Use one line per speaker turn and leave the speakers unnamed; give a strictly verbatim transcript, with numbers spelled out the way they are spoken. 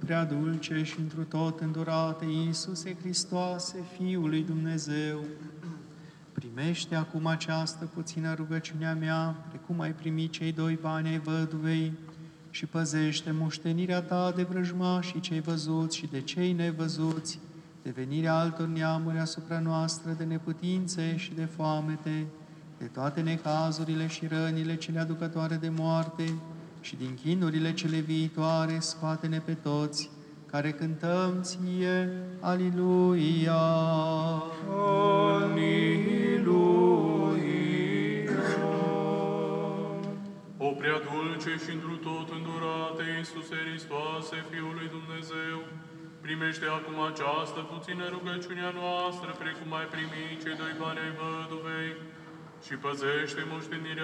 prea dulce și întru tot îndurate, Iisuse Hristoase, Fiul lui Dumnezeu, primește acum această puțină rugăciunea mea, precum ai primit cei doi bani ai văduvei, și păzește moștenirea ta de vrăjmașii cei văzuți și de cei nevăzuți, de venirea altor neamuri asupra noastră, de neputințe și de foamete, de toate necazurile și rănile cele aducătoare de moarte și din chinurile cele viitoare, scoate-ne pe toți, care cântăm ție, Aliluia!
O prea dulce și întru tot îndurate, Iisuse Hristoase, Fiul lui Dumnezeu, primește acum această puțină rugăciunea noastră, precum ai primit cei doi bani ai văduvei, și păzește moștenirea